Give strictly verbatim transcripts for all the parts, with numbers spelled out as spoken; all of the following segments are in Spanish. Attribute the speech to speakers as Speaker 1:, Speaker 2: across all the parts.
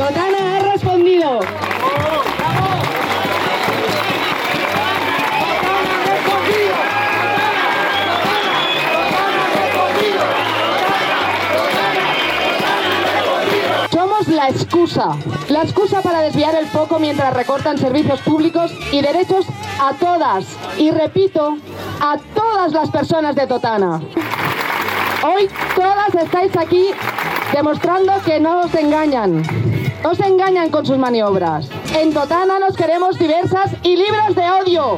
Speaker 1: Totana ha respondido. Somos la excusa, la excusa para desviar el foco mientras recortan servicios públicos y derechos a todas, y repito, a todas las personas de Totana. Hoy todas estáis aquí demostrando que no os engañan. Os engañan con sus maniobras. En Totana nos queremos diversas y libres de odio.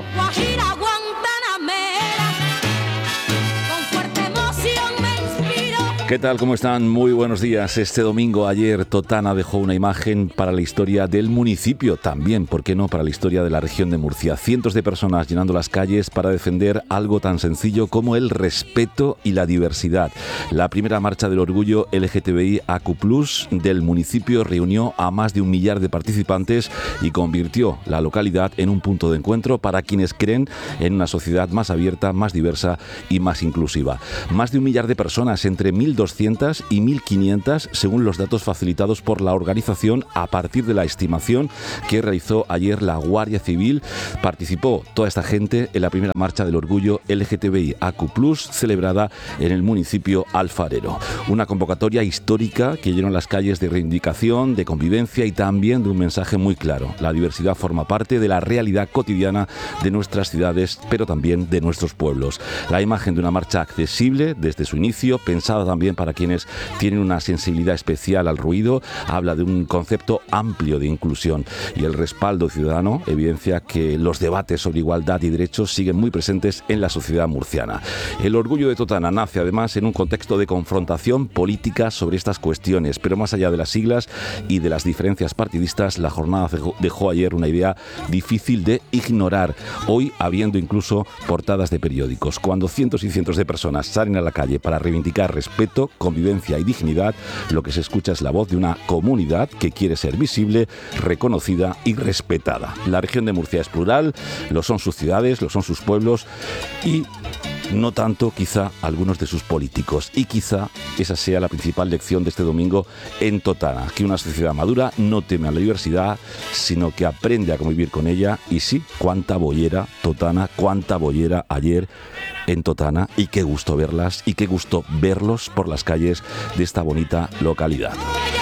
Speaker 2: ¿Qué tal? ¿Cómo están? Muy buenos días. Este domingo, ayer, Totana dejó una imagen para la historia del municipio, también, ¿por qué no?, para la historia de la región de Murcia. Cientos de personas llenando las calles para defender algo tan sencillo como el respeto y la diversidad. La primera marcha del orgullo L G T B I A Q plus del municipio reunió a más de un millar de participantes y convirtió la localidad en un punto de encuentro para quienes creen en una sociedad más abierta, más diversa y más inclusiva. Más de un millar de personas, entre mil doscientas y mil quinientas, según los datos facilitados por la organización a partir de la estimación que realizó ayer la Guardia Civil. Participó toda esta gente en la primera marcha del orgullo L G T B I A Q plus celebrada en el municipio alfarero. Una convocatoria histórica que llenó las calles de reivindicación, de convivencia y también de un mensaje muy claro. La diversidad forma parte de la realidad cotidiana de nuestras ciudades, pero también de nuestros pueblos. La imagen de una marcha accesible desde su inicio, pensada también para quienes tienen una sensibilidad especial al ruido, habla de un concepto amplio de inclusión, y el respaldo ciudadano evidencia que los debates sobre igualdad y derechos siguen muy presentes en la sociedad murciana. El orgullo de Totana nace además en un contexto de confrontación política sobre estas cuestiones, pero más allá de las siglas y de las diferencias partidistas, la jornada dejó ayer una idea difícil de ignorar, hoy habiendo incluso portadas de periódicos. Cuando cientos y cientos de personas salen a la calle para reivindicar respeto, convivencia y dignidad, lo que se escucha es la voz de una comunidad que quiere ser visible, reconocida y respetada. La región de Murcia es plural, lo son sus ciudades, lo son sus pueblos y no tanto quizá algunos de sus políticos. Y quizá esa sea la principal lección de este domingo en Totana, que una sociedad madura no teme a la diversidad, sino que aprende a convivir con ella. Y sí, cuánta bollera Totana, cuánta bollera ayer en Totana, y qué gusto verlas y qué gusto verlos por las calles de esta bonita localidad.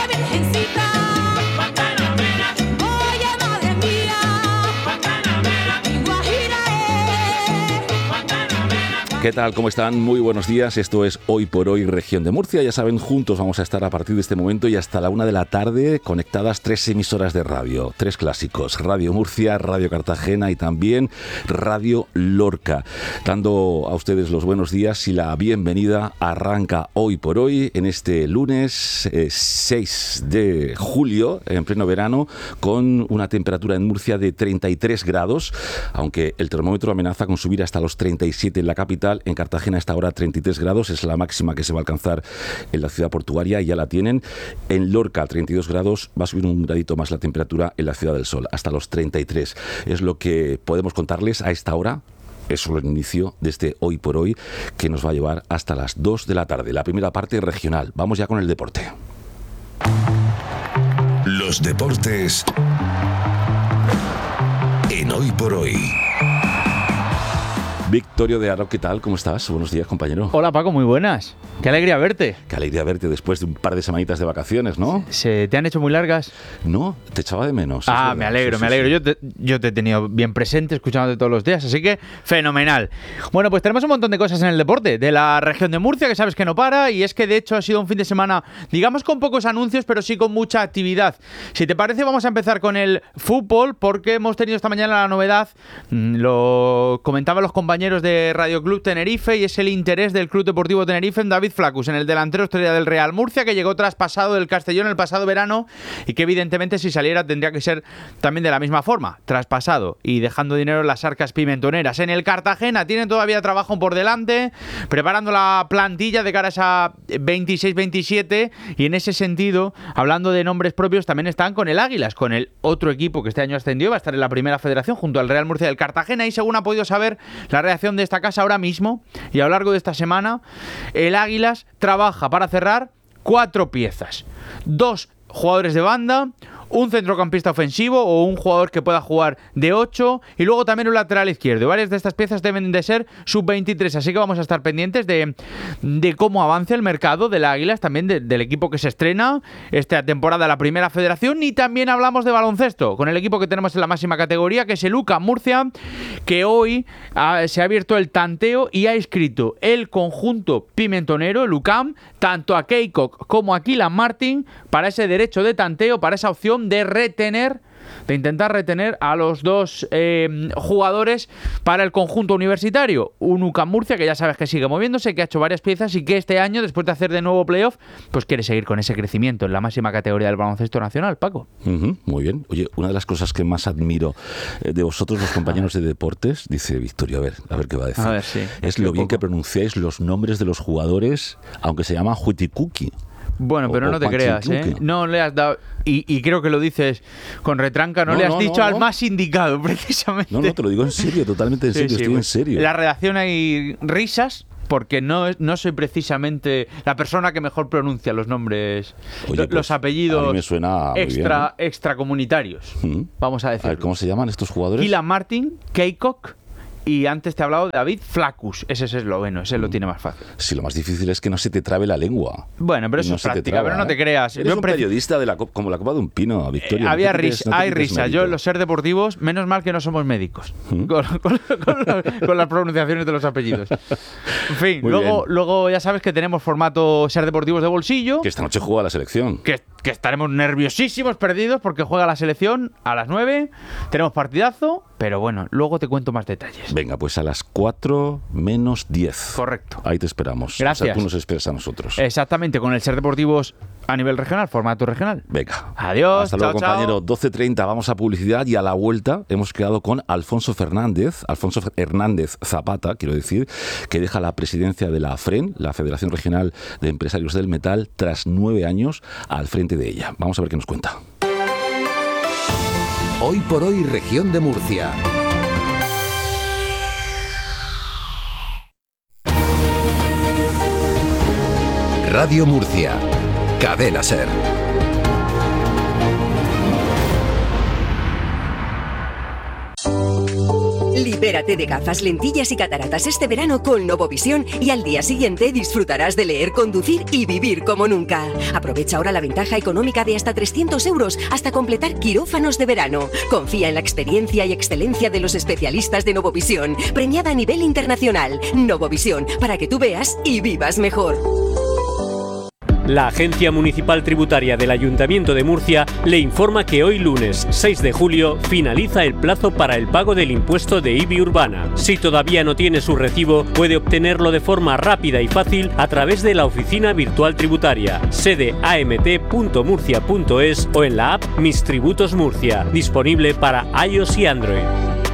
Speaker 2: ¿Qué tal? ¿Cómo están? Muy buenos días. Esto es Hoy por Hoy, Región de Murcia. Ya saben, juntos vamos a estar a partir de este momento y hasta la una de la tarde conectadas tres emisoras de radio, tres clásicos: Radio Murcia, Radio Cartagena y también Radio Lorca. Dando a ustedes los buenos días y la bienvenida. Arranca Hoy por Hoy en este lunes eh, seis de julio, en pleno verano, con una temperatura en Murcia de treinta y tres grados, aunque el termómetro amenaza con subir hasta los treinta y siete en la capital. En Cartagena a esta hora treinta y tres grados, es la máxima que se va a alcanzar en la ciudad portuaria y ya la tienen. En Lorca treinta y dos grados, va a subir un gradito más la temperatura en la Ciudad del Sol, hasta los treinta y tres. Es lo que podemos contarles a esta hora. Es solo el inicio de este Hoy por Hoy, que nos va a llevar hasta las dos de la tarde, la primera parte regional. Vamos ya con el deporte.
Speaker 3: Los deportes en Hoy por Hoy.
Speaker 2: Victorio de Aro, ¿qué tal? ¿Cómo estás? Buenos días, compañero.
Speaker 4: Hola, Paco, muy buenas. Qué alegría verte.
Speaker 2: Qué alegría verte después de un par de semanitas de vacaciones, ¿no?
Speaker 4: ¿Se te han hecho muy largas?
Speaker 2: No, te echaba de menos.
Speaker 4: Ah, me alegro, sí, me alegro. Sí, sí. Yo, te, yo te he tenido bien presente, escuchándote todos los días, así que fenomenal. Bueno, pues tenemos un montón de cosas en el deporte de la región de Murcia, que sabes que no para, y es que de hecho ha sido un fin de semana, digamos, con pocos anuncios, pero sí con mucha actividad. Si te parece, vamos a empezar con el fútbol, porque hemos tenido esta mañana la novedad, lo comentaban los compañeros de Radio Club Tenerife, y es el interés del Club Deportivo Tenerife en David Flacus, en el delantero estrella del Real Murcia, que llegó traspasado del Castellón el pasado verano y que evidentemente si saliera tendría que ser también de la misma forma, traspasado y dejando dinero en las arcas pimentoneras. En el Cartagena tienen todavía trabajo por delante, preparando la plantilla de cara a esa veintiséis veintisiete, y en ese sentido, hablando de nombres propios, también están con el Águilas, con el otro equipo que este año ascendió, va a estar en la primera federación junto al Real Murcia del Cartagena, y según ha podido saber la reacción de esta casa ahora mismo y a lo largo de esta semana, el Águilas trabaja para cerrar cuatro piezas: dos jugadores de banda, un centrocampista ofensivo o un jugador que pueda jugar de ocho y luego también un lateral izquierdo. Varias de estas piezas deben de ser sub veintitrés, así que vamos a estar pendientes de, de cómo avance el mercado del Águilas, también de, del equipo que se estrena esta temporada en la Primera Federación, y también hablamos de baloncesto con el equipo que tenemos en la máxima categoría, que es el UCAM Murcia, que hoy ha, se ha abierto el tanteo y ha inscrito el conjunto pimentonero, el UCAM, tanto a Keikok como a Kylian Martin para ese derecho de tanteo, para esa opción de retener, de intentar retener a los dos eh, jugadores para el conjunto universitario. Un UCAM Murcia que ya sabes que sigue moviéndose, que ha hecho varias piezas y que este año, después de hacer de nuevo playoff, pues quiere seguir con ese crecimiento en la máxima categoría del baloncesto nacional, Paco.
Speaker 2: Uh-huh, muy bien. Oye, una de las cosas que más admiro eh, de vosotros, los compañeros de deportes, dice Victoria, a ver, a ver qué va a decir.
Speaker 4: A ver, sí,
Speaker 2: es lo bien
Speaker 4: poco.
Speaker 2: que pronunciáis los nombres de los jugadores, aunque se llama Huitikuki.
Speaker 4: Bueno, pero
Speaker 2: o,
Speaker 4: no
Speaker 2: o
Speaker 4: te creas, ¿eh? No le has dado... Y, y creo que lo dices con retranca, no, no le has no, dicho no, al no. más indicado, precisamente.
Speaker 2: No, no, te lo digo en serio, totalmente en serio, sí, sí, estoy pues, en serio.
Speaker 4: En la redacción hay risas, porque no, no soy precisamente la persona que mejor pronuncia los nombres, Oye, los pues, apellidos
Speaker 2: a mí me suena
Speaker 4: extra,
Speaker 2: bien, ¿eh?
Speaker 4: extracomunitarios, ¿Mm? vamos a decir.
Speaker 2: A ver, ¿cómo se llaman estos jugadores?
Speaker 4: Kylian Martin, Keikok. Y antes te he hablado de David Flakus, ese es esloveno, ese mm. lo tiene más fácil.
Speaker 2: Sí, lo más difícil es que no se te trabe la lengua.
Speaker 4: Bueno, pero eso
Speaker 2: no
Speaker 4: es práctica, traba, pero no te creas.
Speaker 2: Eres Yo un pre... periodista de la, como la Copa de un Pino, Victoria.
Speaker 4: Eh, había
Speaker 2: no
Speaker 4: risa, no hay risa. Yo en los ser deportivos, menos mal que no somos médicos, ¿Mm? con, con, con, la, con las pronunciaciones de los apellidos. En fin, luego, luego ya sabes que tenemos formato ser deportivos de bolsillo.
Speaker 2: Que esta noche juega la selección.
Speaker 4: Que, que estaremos nerviosísimos, perdidos, porque juega la selección a las nueve. Tenemos partidazo, pero bueno, luego te cuento más detalles.
Speaker 2: Venga, pues a las cuatro menos diez.
Speaker 4: Correcto.
Speaker 2: Ahí te esperamos.
Speaker 4: Gracias.
Speaker 2: O sea, tú nos esperas a nosotros.
Speaker 4: Exactamente, con el Ser Deportivos a nivel regional, formato regional.
Speaker 2: Venga.
Speaker 4: Adiós.
Speaker 2: Hasta luego,
Speaker 4: chao,
Speaker 2: compañero.
Speaker 4: Chao.
Speaker 2: doce treinta, vamos a publicidad y a la vuelta hemos quedado con Alfonso Fernández, Alfonso Hernández Zapata, quiero decir, que deja la presidencia de la FREN, la Federación Regional de Empresarios del Metal, tras nueve años al frente de ella. Vamos a ver qué nos cuenta.
Speaker 3: Hoy por hoy, Región de Murcia. Radio Murcia, Cadena Ser.
Speaker 5: Libérate de gafas, lentillas y cataratas este verano con Novovisión y al día siguiente disfrutarás de leer, conducir y vivir como nunca. Aprovecha ahora la ventaja económica de hasta trescientos euros hasta completar quirófanos de verano. Confía en la experiencia y excelencia de los especialistas de Novovisión, premiada a nivel internacional. Novovisión, para que tú veas y vivas mejor.
Speaker 6: La Agencia Municipal Tributaria del Ayuntamiento de Murcia le informa que hoy lunes seis de julio finaliza el plazo para el pago del impuesto de I B I urbana. Si todavía no tiene su recibo, puede obtenerlo de forma rápida y fácil a través de la Oficina Virtual Tributaria, sede a m t punto murcia punto es o en la app Mis Tributos Murcia, disponible para iOS y Android.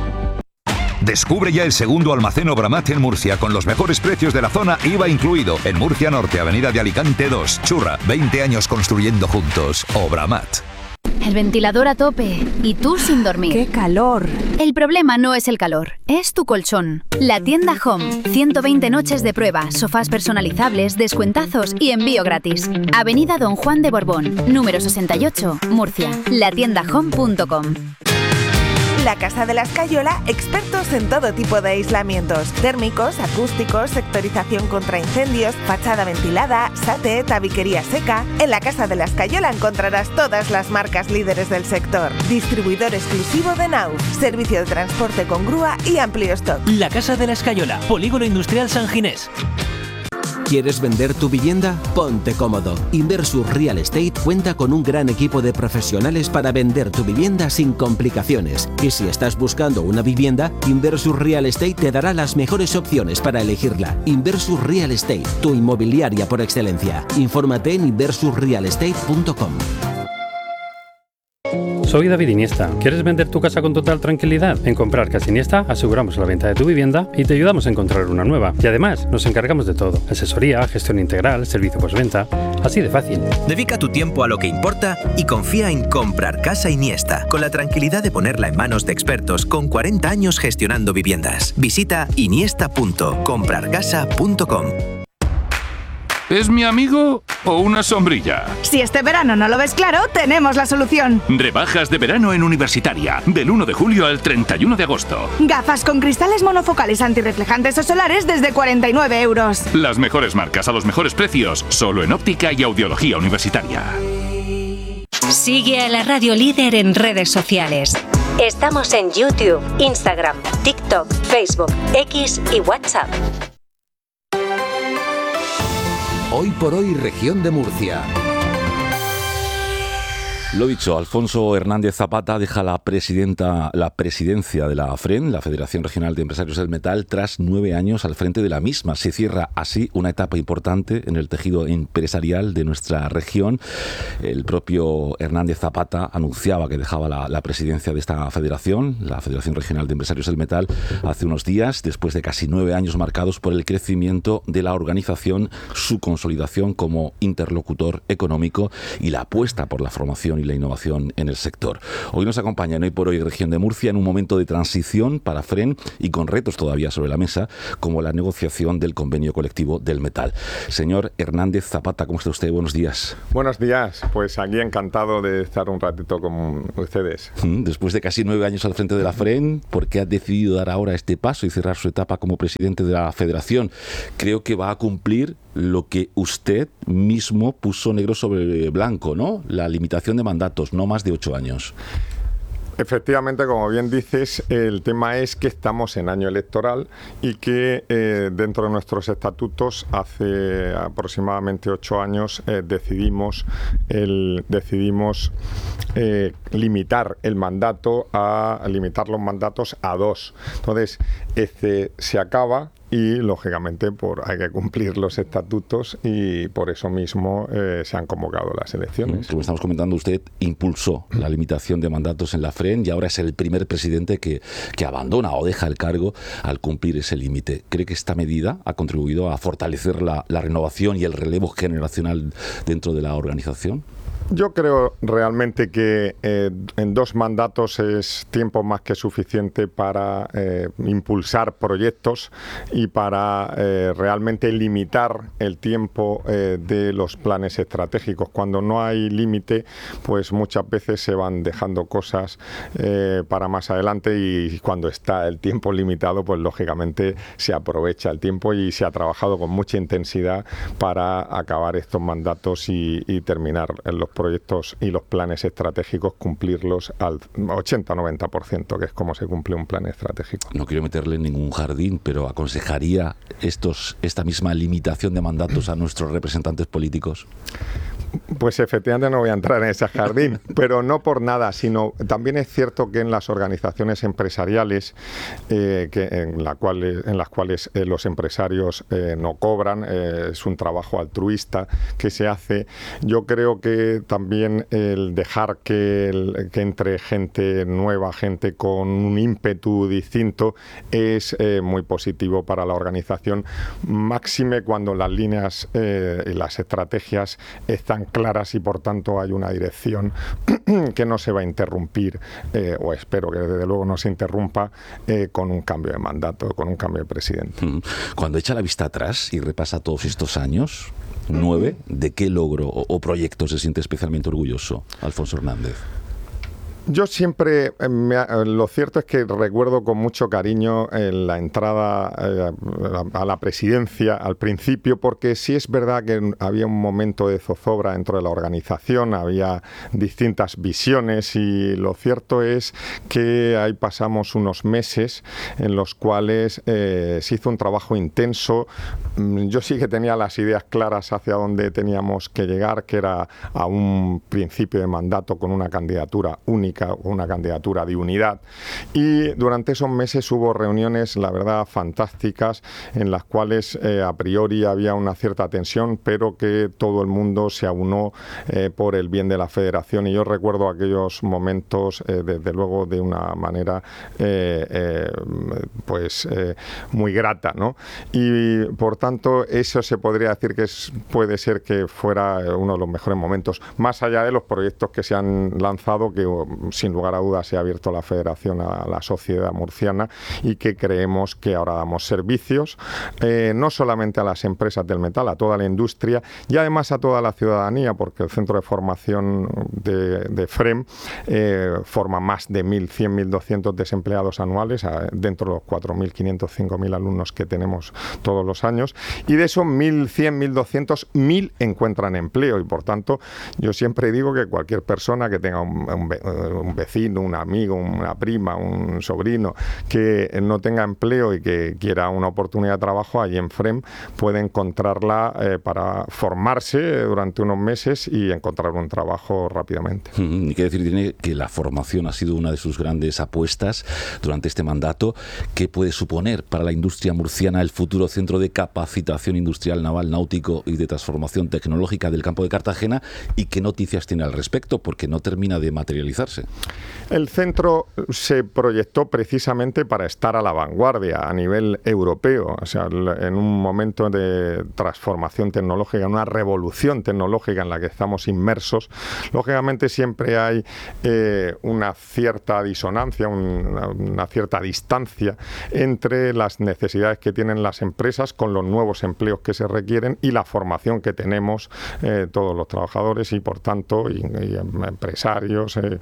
Speaker 7: Descubre ya el segundo almacén Obramat en Murcia con los mejores precios de la zona, I V A incluido. En Murcia Norte, Avenida de Alicante dos. Churra, veinte años construyendo juntos. Obramat.
Speaker 8: El ventilador a tope y tú sin dormir.
Speaker 9: ¡Qué calor!
Speaker 8: El problema no es el calor, es tu colchón. La tienda Home. ciento veinte noches de prueba, sofás personalizables, descuentazos y envío gratis. Avenida Don Juan de Borbón, número sesenta y ocho, Murcia. la tienda home punto com.
Speaker 9: La Casa de la Escayola, expertos en todo tipo de aislamientos, térmicos, acústicos, sectorización contra incendios, fachada ventilada, sate, tabiquería seca. En la Casa de la Escayola encontrarás todas las marcas líderes del sector. Distribuidor exclusivo de Nauf, servicio de transporte con grúa y amplio stock.
Speaker 10: La Casa de la Escayola, Polígono Industrial San Ginés.
Speaker 11: ¿Quieres vender tu vivienda? Ponte cómodo. Inversus Real Estate cuenta con un gran equipo de profesionales para vender tu vivienda sin complicaciones. Y si estás buscando una vivienda, Inversus Real Estate te dará las mejores opciones para elegirla. Inversus Real Estate, tu inmobiliaria por excelencia. Infórmate en inversus real estate punto com.
Speaker 12: Soy David Iniesta. ¿Quieres vender tu casa con total tranquilidad? En Comprar Casa Iniesta aseguramos la venta de tu vivienda y te ayudamos a encontrar una nueva. Y además nos encargamos de todo. Asesoría, gestión integral, servicio postventa. Así de fácil.
Speaker 13: Dedica tu tiempo a lo que importa y confía en Comprar Casa Iniesta, con la tranquilidad de ponerla en manos de expertos con cuarenta años gestionando viviendas. Visita iniesta punto comprar casa punto com.
Speaker 14: ¿Es mi amigo o una sombrilla?
Speaker 15: Si este verano no lo ves claro, tenemos la solución.
Speaker 14: Rebajas de verano en Universitaria, del uno de julio al treinta y uno de agosto.
Speaker 15: Gafas con cristales monofocales antirreflejantes o solares desde cuarenta y nueve euros.
Speaker 14: Las mejores marcas a los mejores precios, solo en óptica y audiología Universitaria.
Speaker 16: Sigue a la radio líder en redes sociales. Estamos en YouTube, Instagram, TikTok, Facebook, X y WhatsApp.
Speaker 3: Hoy por hoy, región de Murcia.
Speaker 2: Lo dicho, Alfonso Hernández Zapata deja la presidenta, la presidencia de la AFREN, la Federación Regional de Empresarios del Metal, tras nueve años al frente de la misma. Se cierra así una etapa importante en el tejido empresarial de nuestra región. El propio Hernández Zapata anunciaba que dejaba la, la presidencia de esta federación, la Federación Regional de Empresarios del Metal, hace unos días, después de casi nueve años marcados por el crecimiento de la organización, su consolidación como interlocutor económico y la apuesta por la formación y la innovación en el sector. Hoy nos acompaña en Hoy por Hoy Región de Murcia en un momento de transición para FREN y con retos todavía sobre la mesa, como la negociación del convenio colectivo del metal. Señor Hernández Zapata, ¿cómo está usted? Buenos días.
Speaker 17: Buenos días, pues aquí encantado de estar un ratito con ustedes.
Speaker 2: Después de casi nueve años al frente de la FREN, ¿por qué ha decidido dar ahora este paso y cerrar su etapa como presidente de la federación? Creo que va a cumplir lo que usted mismo puso negro sobre blanco, ¿no? La limitación de mandatos, no más de ocho años.
Speaker 17: Efectivamente, como bien dices, el tema es que estamos en año electoral y que eh, dentro de nuestros estatutos hace aproximadamente ocho años eh, decidimos, el, decidimos eh, limitar el mandato a, a limitar los mandatos a dos. Entonces, este se acaba. Y, lógicamente, por, hay que cumplir los estatutos y por eso mismo eh, se han convocado las elecciones.
Speaker 2: Como estamos comentando, usted impulsó la limitación de mandatos en la FREN y ahora es el primer presidente que, que abandona o deja el cargo al cumplir ese límite. ¿Cree que esta medida ha contribuido a fortalecer la, la renovación y el relevo generacional dentro de la organización?
Speaker 17: Yo creo realmente que eh, en dos mandatos es tiempo más que suficiente para eh, impulsar proyectos y para eh, realmente limitar el tiempo eh, de los planes estratégicos. Cuando no hay límite, pues muchas veces se van dejando cosas eh, para más adelante y cuando está el tiempo limitado, pues lógicamente se aprovecha el tiempo y se ha trabajado con mucha intensidad para acabar estos mandatos y, y terminar en los proyectos y los planes estratégicos, cumplirlos al ochenta a noventa por ciento, que es como se cumple un plan estratégico.
Speaker 2: No quiero meterle en ningún jardín, pero ¿aconsejaría estos, esta misma limitación de mandatos a nuestros representantes políticos?
Speaker 17: Pues efectivamente no voy a entrar en ese jardín, pero no por nada, sino también es cierto que en las organizaciones empresariales, eh, que en, la cual, en las cuales eh, los empresarios eh, no cobran, eh, es un trabajo altruista que se hace. Yo creo que también el dejar que, el, que entre gente nueva, gente con un ímpetu distinto, es eh, muy positivo para la organización, máxime cuando las líneas eh, y las estrategias están claras y por tanto hay una dirección que no se va a interrumpir eh, o espero que desde luego no se interrumpa eh, con un cambio de mandato, con un cambio de presidente.
Speaker 2: Cuando echa la vista atrás y repasa todos estos años, nueve, ¿de qué logro o, o proyecto se siente especialmente orgulloso, Alfonso Hernández?
Speaker 17: Yo siempre, me, lo cierto es que recuerdo con mucho cariño eh, la entrada eh, a la presidencia al principio, porque sí es verdad que había un momento de zozobra dentro de la organización, había distintas visiones y lo cierto es que ahí pasamos unos meses en los cuales eh, se hizo un trabajo intenso. Yo sí que tenía las ideas claras hacia dónde teníamos que llegar, que era a un principio de mandato con una candidatura única, una candidatura de unidad, y durante esos meses hubo reuniones, la verdad, fantásticas, en las cuales eh, a priori había una cierta tensión, pero que todo el mundo se aunó eh, por el bien de la federación, y yo recuerdo aquellos momentos eh, desde luego de una manera eh, eh, pues eh, muy grata, ¿no? Y por tanto eso se podría decir que es, puede ser que fuera uno de los mejores momentos, más allá de los proyectos que se han lanzado, que sin lugar a dudas se ha abierto la federación a la sociedad murciana y que creemos que ahora damos servicios eh, no solamente a las empresas del metal, a toda la industria y además a toda la ciudadanía, porque el centro de formación de, de F R E M eh, forma más de mil cien, mil doscientos desempleados anuales a, dentro de los cuatro mil quinientos, cinco mil alumnos que tenemos todos los años, y de esos mil cien, mil doscientos, mil encuentran empleo, y por tanto yo siempre digo que cualquier persona que tenga un, un vecino, un amigo, una prima, un sobrino que no tenga empleo y que quiera una oportunidad de trabajo, allí en F R E M puede encontrarla eh, para formarse durante unos meses y encontrar un trabajo rápidamente.
Speaker 2: Mm, y qué decir tiene que la formación ha sido una de sus grandes apuestas durante este mandato. ¿Qué puede suponer para la industria murciana el futuro centro de capacitación industrial, naval, náutico y de transformación tecnológica del campo de Cartagena? ¿Y qué noticias tiene al respecto? Porque no termina de materializarse.
Speaker 17: El centro se proyectó precisamente para estar a la vanguardia a nivel europeo, o sea, en un momento de transformación tecnológica, una revolución tecnológica en la que estamos inmersos. Lógicamente siempre hay eh, una cierta disonancia, una, una cierta distancia entre las necesidades que tienen las empresas con los nuevos empleos que se requieren y la formación que tenemos eh, todos los trabajadores y por tanto y, y empresarios, eh,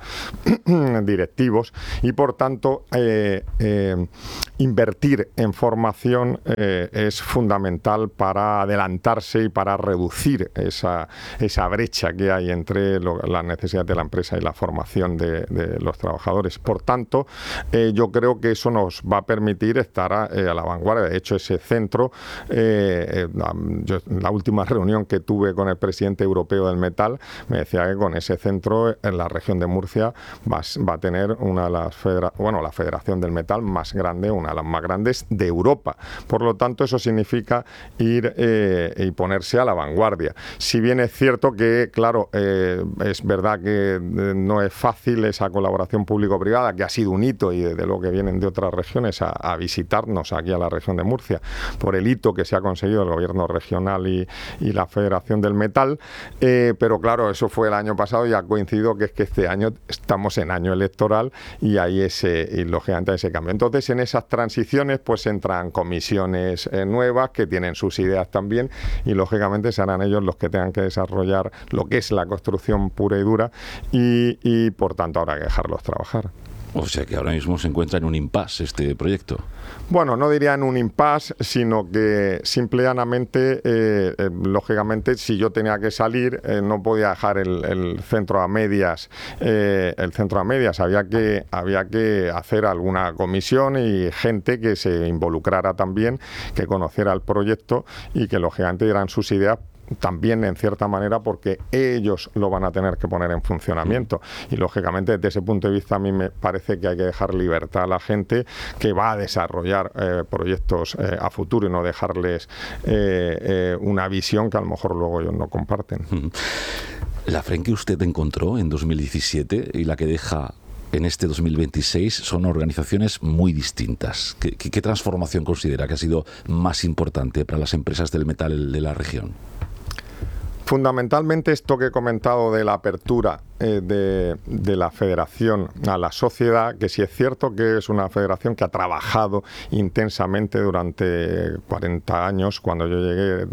Speaker 17: directivos, y por tanto eh, eh, invertir en formación eh, es fundamental para adelantarse y para reducir esa, esa brecha que hay entre lo, las necesidades de la empresa y la formación de, de los trabajadores. Por tanto, eh, yo creo que eso nos va a permitir estar a, eh, a la vanguardia. De hecho, ese centro, eh, eh, yo, la última reunión que tuve con el presidente europeo del metal, me decía que con ese centro en la región de Murcia va, va a tener una de las federa bueno, la Federación del Metal más grande, una de las más grandes de Europa. Por lo tanto, eso significa ir eh, y ponerse a la vanguardia. Si bien es cierto que, claro, eh, es verdad que no es fácil esa colaboración público-privada, que ha sido un hito y desde luego que vienen de otras regiones a, a visitarnos aquí a la región de Murcia por el hito que se ha conseguido el gobierno regional y, y la Federación del Metal, eh, pero claro, eso fue el año pasado y ha coincidido que es que este año estamos en año electoral y ahí ese, y lógicamente ese cambio. Entonces, en esas transiciones pues entran comisiones eh, nuevas que tienen sus ideas también y lógicamente serán ellos los que tengan que desarrollar lo que es la construcción pura y dura y, y por tanto habrá que dejarlos trabajar.
Speaker 2: O sea que ahora mismo se encuentra en un impasse este proyecto.
Speaker 17: Bueno, no diría en un impasse, sino que simplemente, eh, eh, lógicamente, si yo tenía que salir, eh, no podía dejar el, el centro a medias. Eh, el centro a medias había que había que hacer alguna comisión y gente que se involucrara también, que conociera el proyecto y que lógicamente dieran sus ideas. También en cierta manera porque ellos lo van a tener que poner en funcionamiento y lógicamente desde ese punto de vista a mí me parece que hay que dejar libertad a la gente que va a desarrollar eh, proyectos eh, a futuro y no dejarles eh, eh, una visión que a lo mejor luego ellos no comparten.
Speaker 2: La F R E M que usted encontró en dos mil diecisiete y la que deja en este dos mil veintiséis son organizaciones muy distintas. ¿Qué, qué, qué transformación considera que ha sido más importante para las empresas del metal de la región?
Speaker 17: Fundamentalmente esto que he comentado de la apertura eh, de, de la federación a la sociedad, que sí es cierto que es una federación que ha trabajado intensamente durante cuarenta años. Cuando yo llegué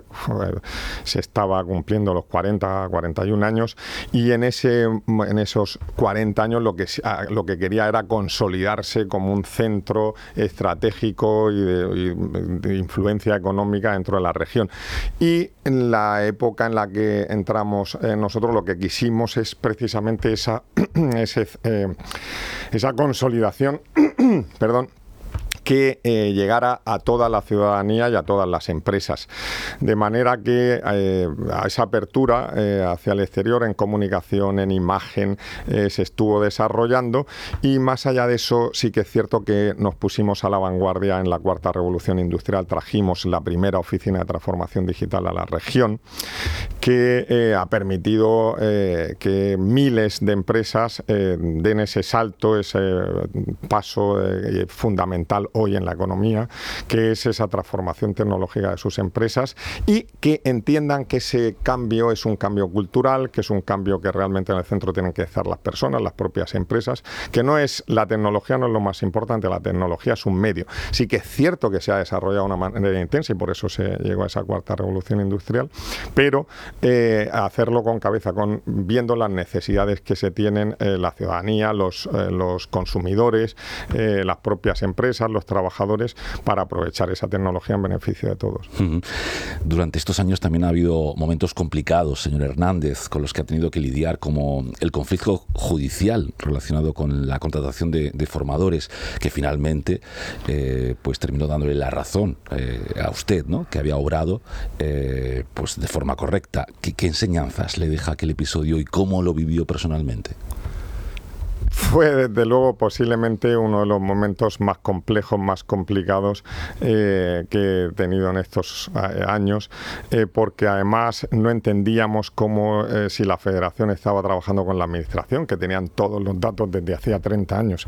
Speaker 17: se estaba cumpliendo los cuarenta, cuarenta y un años y en, ese, en esos cuarenta años lo que, lo que quería era consolidarse como un centro estratégico y de, y de influencia económica dentro de la región. Y en la época en la que entramos eh, nosotros lo que quisimos es precisamente esa, ese, eh, esa consolidación perdón que eh, llegara a toda la ciudadanía y a todas las empresas. De manera que eh, a esa apertura eh, hacia el exterior en comunicación, en imagen, eh, se estuvo desarrollando y más allá de eso sí que es cierto que nos pusimos a la vanguardia en la cuarta revolución industrial, trajimos la primera oficina de transformación digital a la región que eh, ha permitido eh, que miles de empresas eh, den ese salto, ese paso eh, fundamental hoy en la economía, que es esa transformación tecnológica de sus empresas y que entiendan que ese cambio es un cambio cultural, que es un cambio que realmente en el centro tienen que estar las personas, las propias empresas, que no es la tecnología, no es lo más importante, la tecnología es un medio. Sí que es cierto que se ha desarrollado de una manera intensa y por eso se llegó a esa cuarta revolución industrial, pero eh, hacerlo con cabeza, con viendo las necesidades que se tienen eh, la ciudadanía, los, eh, los consumidores, eh, las propias empresas, los trabajadores, para aprovechar esa tecnología en beneficio de todos.
Speaker 2: Durante estos años también ha habido momentos complicados, señor Hernández, con los que ha tenido que lidiar, como el conflicto judicial relacionado con la contratación de, de formadores, que finalmente eh, pues terminó dándole la razón eh, a usted, ¿no?, que había obrado eh, pues de forma correcta. ¿Qué, qué enseñanzas le deja aquel episodio y cómo lo vivió personalmente?
Speaker 17: Fue, desde luego, posiblemente uno de los momentos más complejos, más complicados eh, que he tenido en estos eh, años, eh, porque además no entendíamos cómo, eh, si la Federación estaba trabajando con la Administración, que tenían todos los datos desde hacía treinta años,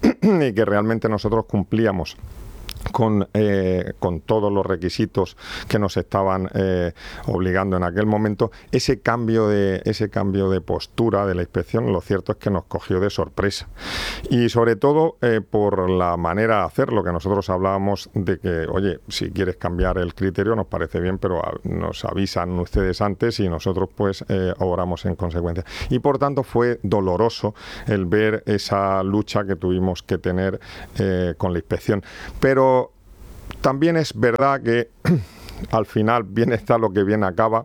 Speaker 17: y que realmente nosotros cumplíamos con, eh, con todos los requisitos que nos estaban eh, obligando en aquel momento. Ese cambio de ese cambio de postura de la inspección, lo cierto es que nos cogió de sorpresa, y sobre todo eh, por la manera de hacerlo, que nosotros hablábamos de que, oye, si quieres cambiar el criterio nos parece bien, pero a, nos avisan ustedes antes y nosotros pues eh, obramos en consecuencia. Y por tanto fue doloroso el ver esa lucha que tuvimos que tener eh, con la inspección, pero también es verdad que al final bien está lo que bien acaba.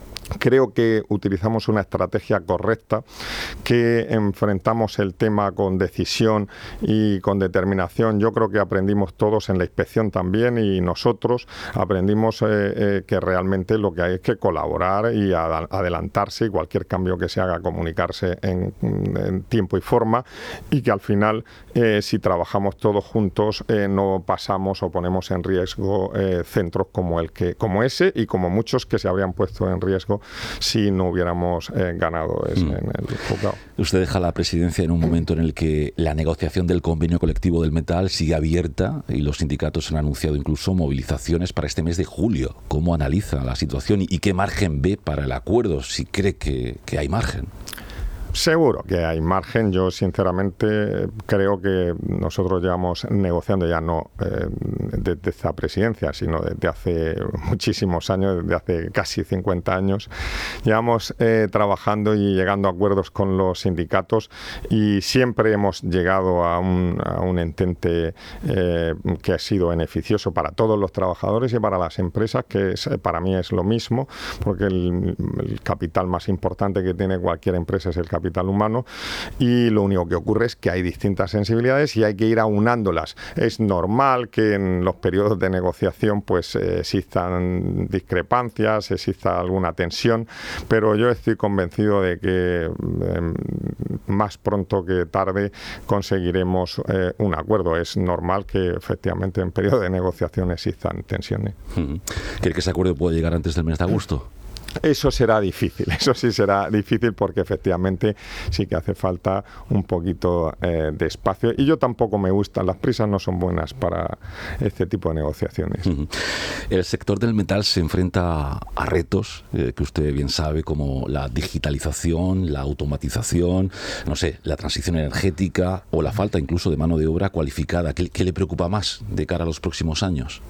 Speaker 17: Creo que utilizamos una estrategia correcta, que enfrentamos el tema con decisión y con determinación. Yo creo que aprendimos todos en la inspección también, y nosotros aprendimos eh, eh, que realmente lo que hay es que colaborar y ad- adelantarse, y cualquier cambio que se haga comunicarse en, en tiempo y forma, y que al final eh, si trabajamos todos juntos eh, no pasamos o ponemos en riesgo eh, centros como el que como ese y como muchos que se habrían puesto en riesgo si no hubiéramos eh, ganado ese, mm. en el juzgado.
Speaker 2: Usted deja la presidencia en un momento en el que la negociación del convenio colectivo del metal sigue abierta y los sindicatos han anunciado incluso movilizaciones para este mes de julio. ¿Cómo analiza la situación y, y qué margen ve para el acuerdo, si cree que, que hay margen?
Speaker 17: Seguro que hay margen. Yo sinceramente creo que nosotros llevamos negociando ya no eh, desde esta presidencia, sino desde hace muchísimos años, desde hace casi cincuenta años. Llevamos eh, trabajando y llegando a acuerdos con los sindicatos, y siempre hemos llegado a un, a un entente eh, que ha sido beneficioso para todos los trabajadores y para las empresas, que es, para mí es lo mismo, porque el, el capital más importante que tiene cualquier empresa es el capital capital humano, y lo único que ocurre es que hay distintas sensibilidades y hay que ir aunándolas. Es normal que en los periodos de negociación pues eh, existan discrepancias, exista alguna tensión, pero yo estoy convencido de que eh, más pronto que tarde conseguiremos eh, un acuerdo. Es normal que efectivamente en periodo de negociación existan tensiones.
Speaker 2: ¿Cree que ese acuerdo puede llegar antes del mes de agosto?
Speaker 17: Eso será difícil, eso sí será difícil, porque efectivamente sí que hace falta un poquito eh, de espacio, y yo tampoco me gustan, las prisas no son buenas para este tipo de negociaciones.
Speaker 2: Uh-huh. El sector del metal se enfrenta a retos eh, que usted bien sabe, como la digitalización, la automatización, no sé, la transición energética o la falta incluso de mano de obra cualificada. ¿Qué, qué le preocupa más de cara a los próximos años?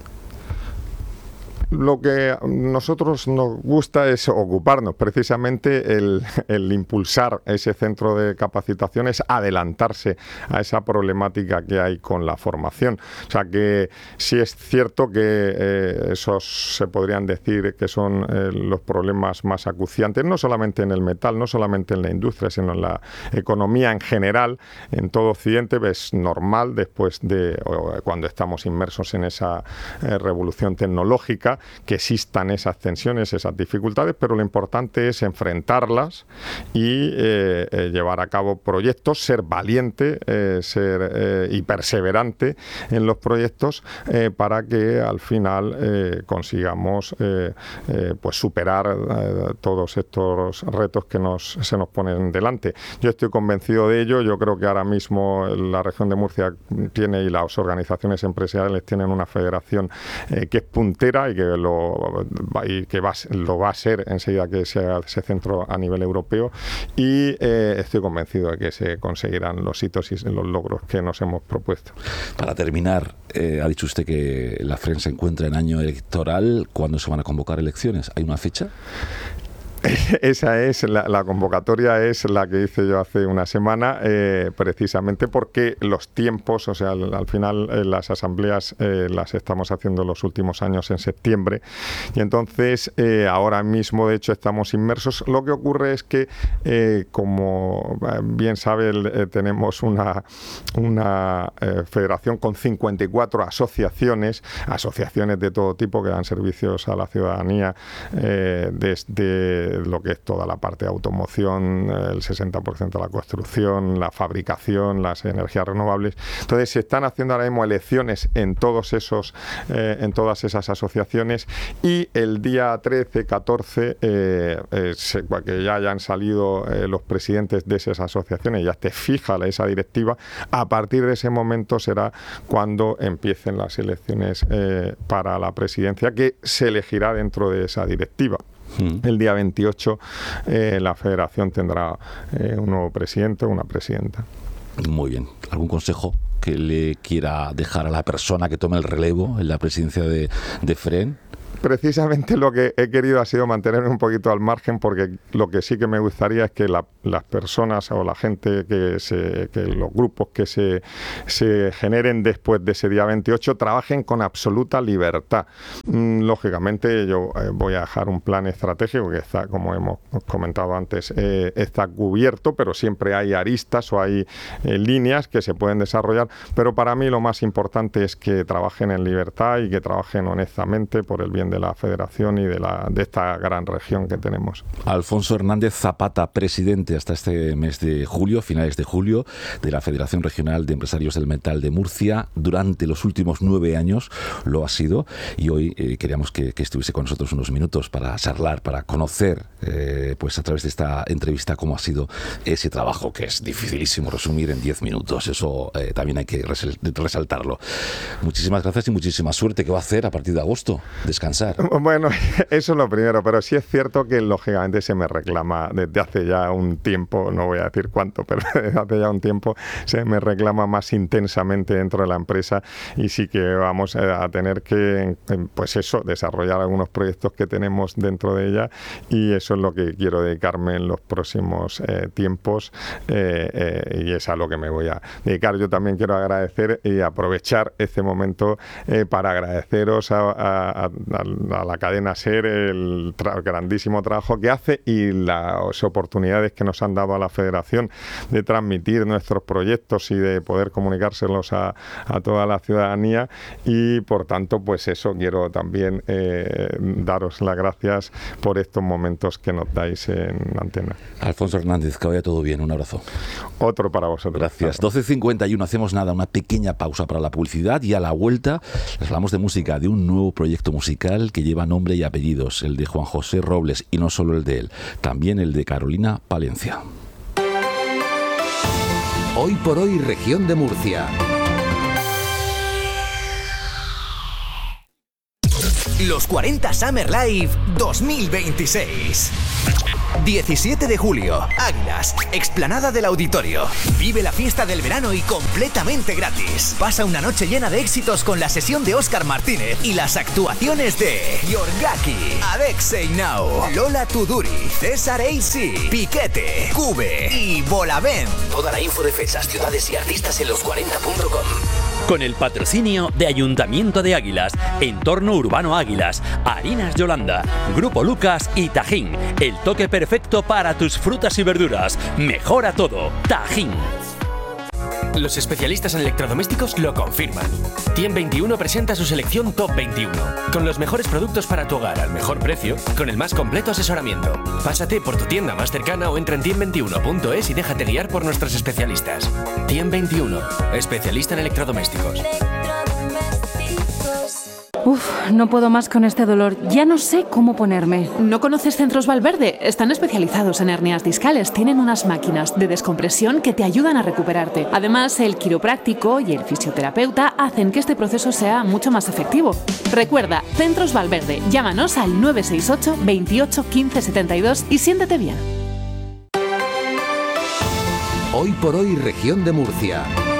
Speaker 17: Lo que a nosotros nos gusta es ocuparnos, precisamente el, el impulsar ese centro de capacitación, es adelantarse a esa problemática que hay con la formación. O sea que sí es cierto que eh, esos se podrían decir que son eh, los problemas más acuciantes, no solamente en el metal, no solamente en la industria, sino en la economía en general, en todo Occidente. Es normal después de o, cuando estamos inmersos en esa eh, revolución tecnológica, que existan esas tensiones, esas dificultades, pero lo importante es enfrentarlas y eh, eh, llevar a cabo proyectos, ser valiente, eh, ser eh, y perseverante en los proyectos eh, para que al final eh, consigamos eh, eh, pues superar eh, todos estos retos que nos, se nos ponen delante. Yo estoy convencido de ello. Yo creo que ahora mismo la región de Murcia tiene, y las organizaciones empresariales tienen, una federación eh, que es puntera y que lo, y que va, lo va a ser enseguida que sea ese centro a nivel europeo, y eh, estoy convencido de que se conseguirán los hitos y los logros que nos hemos propuesto.
Speaker 2: Para terminar, eh, ha dicho usted que la F R E N se encuentra en año electoral. ¿Cuándo se van a convocar elecciones? ¿Hay una fecha?
Speaker 17: Esa es la, la convocatoria, es la que hice yo hace una semana, eh, precisamente porque los tiempos, o sea, al, al final eh, las asambleas eh, las estamos haciendo los últimos años en septiembre, y entonces eh, ahora mismo de hecho estamos inmersos. Lo que ocurre es que, eh, como bien sabe, eh, tenemos una, una eh, federación con cincuenta y cuatro asociaciones, asociaciones de todo tipo que dan servicios a la ciudadanía, eh, desde lo que es toda la parte de automoción, el sesenta por ciento de la construcción, la fabricación, las energías renovables. Entonces se están haciendo ahora mismo elecciones en todos esos, eh, en todas esas asociaciones, y el día trece, catorce, eh, eh, se, que ya hayan salido eh, los presidentes de esas asociaciones, ya esté fija esa directiva, a partir de ese momento será cuando empiecen las elecciones eh, para la presidencia, que se elegirá dentro de esa directiva. El día veintiocho eh, la federación tendrá eh, un nuevo presidente o una presidenta.
Speaker 2: Muy bien. ¿Algún consejo que le quiera dejar a la persona que tome el relevo en la presidencia de, de F R E N?
Speaker 17: Precisamente lo que he querido ha sido mantenerme un poquito al margen, porque lo que sí que me gustaría es que la, las personas o la gente, que, se, que los grupos que se, se generen después de ese día veintiocho trabajen con absoluta libertad. Mm, lógicamente yo eh, voy a dejar un plan estratégico que está, como hemos comentado antes, eh, está cubierto, pero siempre hay aristas o hay eh, líneas que se pueden desarrollar, pero para mí lo más importante es que trabajen en libertad y que trabajen honestamente por el bien de la federación y de, la, de esta gran región que tenemos.
Speaker 2: Alfonso Hernández Zapata, presidente hasta este mes de julio, finales de julio, de la Federación Regional de Empresarios del Metal de Murcia. Durante los últimos nueve años lo ha sido, y hoy eh, queríamos que, que estuviese con nosotros unos minutos para charlar, para conocer, eh, pues a través de esta entrevista, cómo ha sido ese trabajo, que es dificilísimo resumir en diez minutos. Eso eh, también hay que resaltarlo. Muchísimas gracias y muchísima suerte. ¿Qué va a hacer a partir de agosto? Descansar.
Speaker 17: Bueno, eso es lo primero, pero sí es cierto que lógicamente se me reclama desde hace ya un tiempo, no voy a decir cuánto, pero desde hace ya un tiempo se me reclama más intensamente dentro de la empresa, y sí que vamos a tener que, pues eso, desarrollar algunos proyectos que tenemos dentro de ella, y eso es lo que quiero dedicarme en los próximos eh, tiempos, eh, eh, y es a lo que me voy a dedicar. Yo también quiero agradecer y aprovechar este momento eh, para agradeceros a, a, a a la cadena SER el tra- grandísimo trabajo que hace y las oportunidades que nos han dado a la federación de transmitir nuestros proyectos y de poder comunicárselos a, a toda la ciudadanía, y por tanto pues eso, quiero también eh, daros las gracias por estos momentos que nos dais en Antena.
Speaker 2: Alfonso Hernández, que vaya todo bien, un abrazo.
Speaker 17: Otro para vosotros.
Speaker 2: Gracias. doce cincuenta y uno, hacemos nada, una pequeña pausa para la publicidad, y a la vuelta les hablamos de música, de un nuevo proyecto musical que lleva nombre y apellidos, el de Juan José Robles, y no solo el de él, también el de Carolina Palencia.
Speaker 3: Hoy por hoy, región de Murcia.
Speaker 18: Los cuarenta Summer Live dos mil veintiséis. diecisiete de julio, Águilas, explanada del Auditorio. Vive la fiesta del verano y completamente gratis. Pasa una noche llena de éxitos con la sesión de Óscar Martínez y las actuaciones de Yorgaki, Alexei Now, Lola Tuduri, César A C, Piquete, Cube y Bolavent.
Speaker 10: Toda la info de fechas, ciudades y artistas en los cuarenta punto com.
Speaker 6: Con el patrocinio de Ayuntamiento de Águilas, Entorno Urbano Águilas, Harinas Yolanda, Grupo Lucas y Tajín. El toque perfecto para tus frutas y verduras. Mejora todo. Tajín.
Speaker 10: Los especialistas en electrodomésticos lo confirman. Tiem veintiuno presenta su selección Top veintiuno, con los mejores productos para tu hogar al mejor precio, con el más completo asesoramiento. Pásate por tu tienda más cercana o entra en tiem veintiuno punto es y déjate guiar por nuestros especialistas. Tiem veintiuno, especialista en electrodomésticos.
Speaker 19: Uf, no puedo más con este dolor. Ya no sé cómo ponerme.
Speaker 20: ¿No conoces Centros Valverde? Están especializados en hernias discales. Tienen unas máquinas de descompresión que te ayudan a recuperarte. Además, el quiropráctico y el fisioterapeuta hacen que este proceso sea mucho más efectivo. Recuerda, Centros Valverde. Llámanos al nueve seis ocho, veintiocho, quince setenta y dos y siéntete bien.
Speaker 3: Hoy por hoy, región de Murcia.